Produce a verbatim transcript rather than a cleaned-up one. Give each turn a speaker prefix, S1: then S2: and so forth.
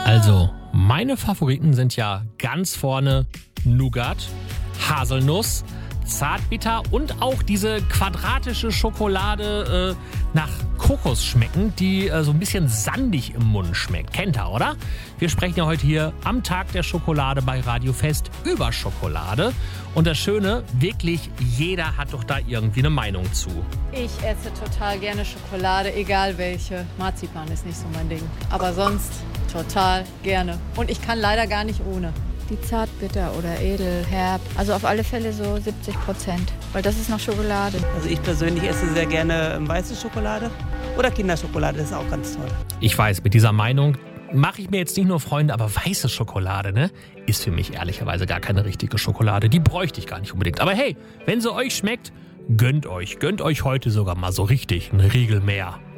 S1: Also, meine Favoriten sind ja ganz vorne Nougat, Haselnuss, Zartbitter und auch diese quadratische Schokolade äh, nach Kokos schmecken, die äh, so ein bisschen sandig im Mund schmeckt. Kennt ihr, oder? Wir sprechen ja heute hier am Tag der Schokolade bei Radio Fest über Schokolade. Und das Schöne, wirklich jeder hat doch da irgendwie eine Meinung zu.
S2: Ich esse total gerne Schokolade, egal welche. Marzipan ist nicht so mein Ding. Aber sonst total gerne. Und ich kann leider gar nicht ohne.
S3: Die Zartbitter oder Edelherb. Also auf alle Fälle so siebzig Prozent, weil das ist noch Schokolade.
S4: Also ich persönlich esse sehr gerne weiße Schokolade oder Kinderschokolade, das ist auch ganz toll.
S1: Ich weiß, mit dieser Meinung mache ich mir jetzt nicht nur Freunde, aber weiße Schokolade, ne, ist für mich ehrlicherweise gar keine richtige Schokolade. Die bräuchte ich gar nicht unbedingt. Aber hey, wenn sie euch schmeckt, gönnt euch. Gönnt euch heute sogar mal so richtig einen Riegel mehr.